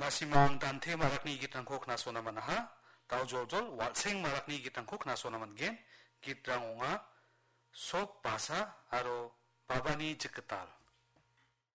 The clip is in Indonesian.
Nasimang dante marakni gitrangko knasona manaha, tau jol-jol walseng marakni gitrangko knasona mangen, gitrang onga, sok basa aro babani jeketal.